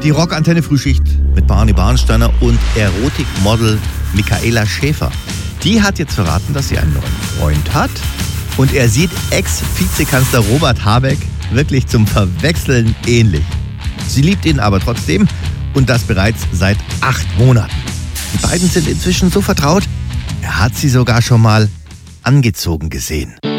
Die Rockantenne Frühschicht mit Barney Barnsteiner und Erotikmodel Michaela Schäfer. Die hat jetzt verraten, dass sie einen neuen Freund hat. Und er sieht Ex-Vizekanzler Robert Habeck wirklich zum Verwechseln ähnlich. Sie liebt ihn aber trotzdem und das bereits seit 8 Monaten. Die beiden sind inzwischen so vertraut, er hat sie sogar schon mal angezogen gesehen.